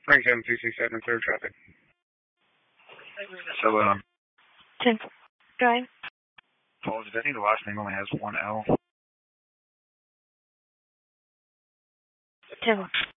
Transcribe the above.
Frank 7267, clear traffic. So, 10. Drive. apologies, I think the last name only has one L. 10.